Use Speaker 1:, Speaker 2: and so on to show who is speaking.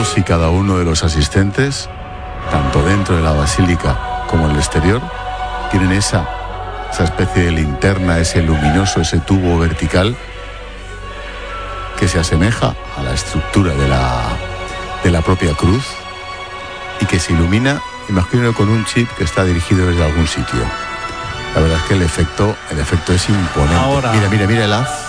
Speaker 1: Todos y cada uno de los asistentes, tanto dentro de la basílica como en el exterior, tienen esa especie de linterna, ese luminoso, ese tubo vertical que se asemeja a la estructura de la propia cruz y que se ilumina, imagino, con un chip que está dirigido desde algún sitio. La verdad es que el efecto es imponente.
Speaker 2: Ahora,
Speaker 1: mira el haz.